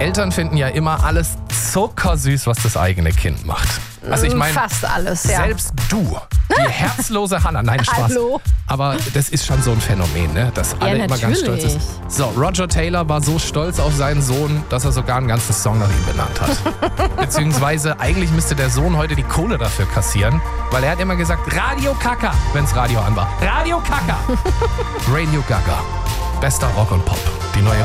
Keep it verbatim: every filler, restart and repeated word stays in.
Eltern finden ja immer alles zuckersüß, was das eigene Kind macht. Also ich meine, Fast alles, ja. selbst du, die herzlose Hannah, nein, Spaß. Hallo. Aber das ist schon so ein Phänomen, ne? Dass alle Ja, immer ganz stolz natürlich. sind. So, Roger Taylor war so stolz auf seinen Sohn, dass er sogar einen ganzen Song nach ihm benannt hat. Beziehungsweise eigentlich müsste der Sohn heute die Kohle dafür kassieren, weil er hat immer gesagt, Radio Kaka, wenn's Radio an war. Radio Kaka. Radio Gaga. Bester Rock und Pop. Die neue